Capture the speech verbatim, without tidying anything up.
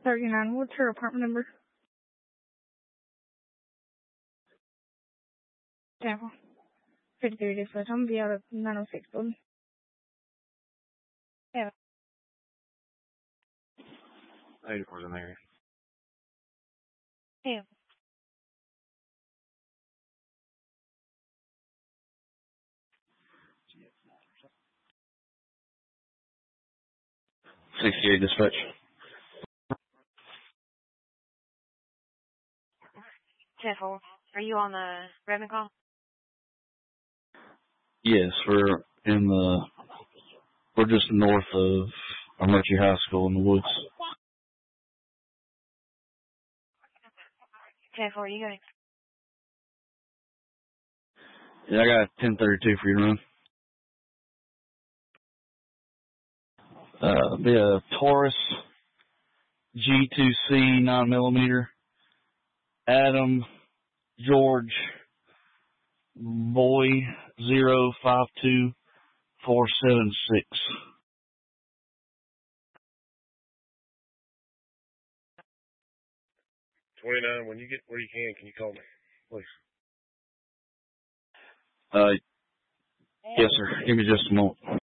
thirty-nine. What's her apartment number? Tampa. fifty-three dispatch. I'm going to be out of nine oh six building. Yeah. eighty-four's in there. Yeah. sixty-eight dispatch. ten four. Are you on the Redmond call? Yes, we're in the, we're just north of Armuchee High School in the woods. ten four, you got it. Yeah, I got ten thirty-two for you to run. Uh, be a Taurus G two C nine millimeter. Adam George Boy zero five two four seven six. twenty-nine, when you get where you can, can you call me, please? Uh, yes, sir. Give me just a moment.